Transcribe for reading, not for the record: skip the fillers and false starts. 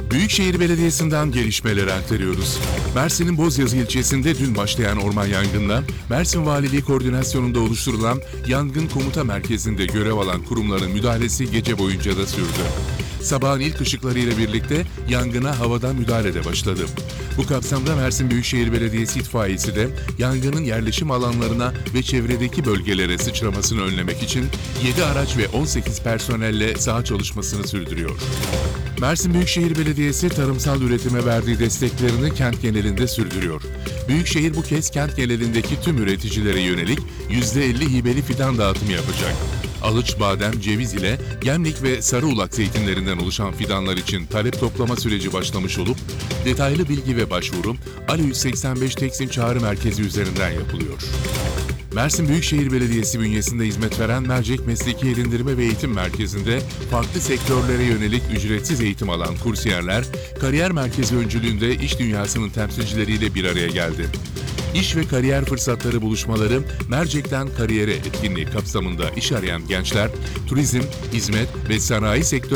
Büyükşehir Belediyesi'nden gelişmeleri aktarıyoruz. Mersin'in Bozyazı ilçesinde dün başlayan orman yangınına Mersin Valiliği koordinasyonunda oluşturulan Yangın Komuta Merkezi'nde görev alan kurumların müdahalesi gece boyunca da sürdü. Sabahın ilk ışıklarıyla birlikte yangına havadan müdahale de başladı. Bu kapsamda Mersin Büyükşehir Belediyesi itfaiyesi de yangının yerleşim alanlarına ve çevredeki bölgelere sıçramasını önlemek için 7 araç ve 18 personelle saha çalışmasını sürdürüyor. Mersin Büyükşehir Belediyesi tarımsal üretime verdiği desteklerini kent genelinde sürdürüyor. Büyükşehir bu kez kent genelindeki tüm üreticilere yönelik %50 hibeli fidan dağıtımı yapacak. Alıç, badem, ceviz ile Gemlik ve Sarıulak zeytinlerinden oluşan fidanlar için talep toplama süreci başlamış olup, detaylı bilgi ve başvuru Ali 185 Teksim Çağrı Merkezi üzerinden yapılıyor. Mersin Büyükşehir Belediyesi bünyesinde hizmet veren Mercek Mesleki Edindirme ve Eğitim Merkezi'nde farklı sektörlere yönelik ücretsiz eğitim alan kursiyerler, kariyer merkezi öncülüğünde iş dünyasının temsilcileriyle bir araya geldi. İş ve kariyer fırsatları buluşmaları Mercek'ten Kariyere etkinliği kapsamında iş arayan gençler, turizm, hizmet ve sanayi sektörü